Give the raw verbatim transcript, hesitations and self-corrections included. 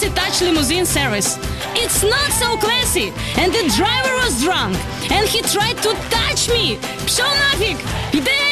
fancy touch limousine service. It's not so classy, and the driver was drunk, and he tried to touch me. Пшел нафиг!